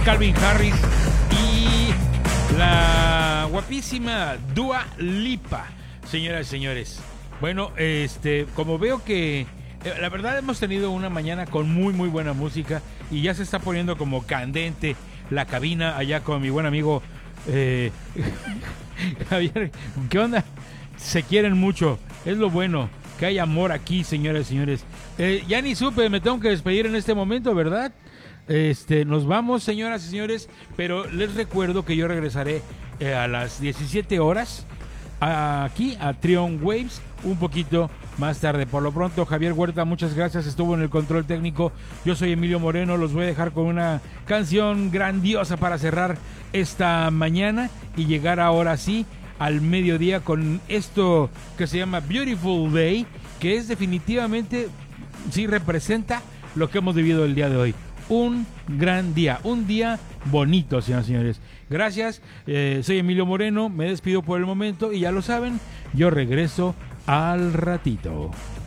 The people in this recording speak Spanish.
Calvin Harris y la guapísima Dua Lipa, señoras y señores. Bueno, como veo que la verdad hemos tenido una mañana con muy muy buena música y ya se está poniendo como candente la cabina allá con mi buen amigo Javier. ¿Qué onda? Se quieren mucho, es lo bueno, que hay amor aquí, señoras y señores. Ya ni supe, me tengo que despedir en este momento, ¿verdad? Nos vamos, señoras y señores, pero les recuerdo que yo regresaré a las 17 horas aquí a Trion Waves un poquito más tarde. Por lo pronto, Javier Huerta, muchas gracias, estuvo en el control técnico. Yo soy Emilio Moreno, los voy a dejar con una canción grandiosa para cerrar esta mañana y llegar ahora sí al mediodía con esto que se llama Beautiful Day, que es definitivamente, sí representa lo que hemos vivido el día de hoy. Un gran día, un día bonito, señoras y señores. Gracias, soy Emilio Moreno, me despido por el momento y ya lo saben, yo regreso al ratito.